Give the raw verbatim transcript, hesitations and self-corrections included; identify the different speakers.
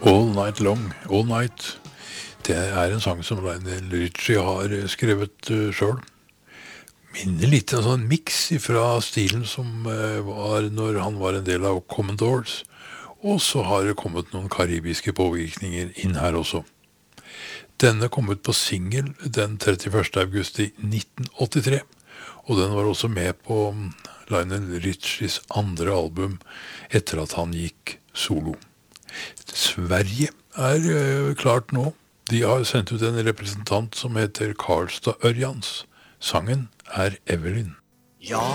Speaker 1: All Night Long, All Night, det er en sang som Lionel Richie har skrevet uh, selv. Minner litt en sånn mix fra stilen som uh, var når han var en del av Commodores, og så har det kommet noen karibiske påvirkninger inn her også. Denne kom ut på single den trettiførste august i nitten åttitre, og den var også med på Lionel Richies andre album etter at han gikk solo. Sverige er uh, klart nå. De har sendt ut en representant som heter Karlstad Ørjans. Sangen er Evelyn.
Speaker 2: Ja,